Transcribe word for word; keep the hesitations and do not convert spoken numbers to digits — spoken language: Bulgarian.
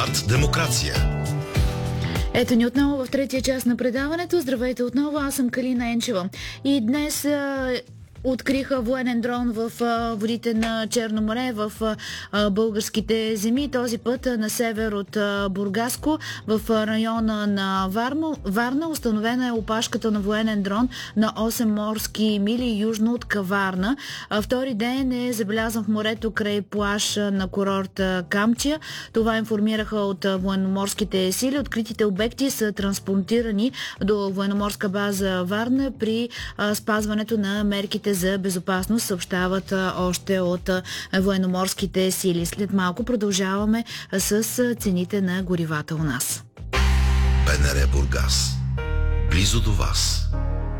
Булевард Демокрация. Ето ни отново в третия част на предаването. Здравейте отново, аз съм Калина Енчева. И днес откриха военен дрон в водите на Черно море, в българските земи. Този път на север от Бургаско, в района на Варна. Варна установена е опашката на военен дрон на осем морски мили южно от Каварна. Втори ден е забелязан в морето край плаж на курорт Камчия. Това информираха от военноморските сили. Откритите обекти са транспортирани до военноморска база Варна при спазването на мерките за безопасност, съобщават още от военноморските сили. След малко продължаваме с цените на горивата у нас. БНР Бургас. Близо до вас.